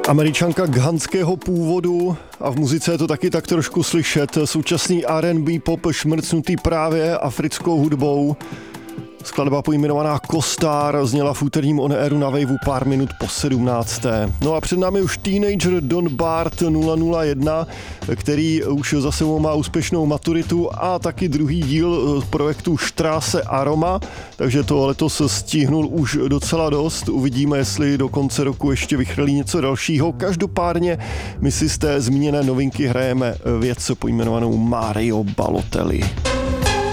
Američanka ghanského původu a v muzice je to taky tak trošku slyšet. Současný R&B pop šmrcnutý právě africkou hudbou. Skladba pojmenovaná Kostar zněla v úterním on airu na Waveu pár minut po 17. No a před námi už teenager Don Bart 001, který už za sebou má úspěšnou maturitu a taky druhý díl projektu Straße Aroma, takže to letos stihnul už docela dost. Uvidíme, jestli do konce roku ještě vychrlí něco dalšího. Každopádně my si z té zmíněné novinky hrajeme věc pojmenovanou Mario Balotelli.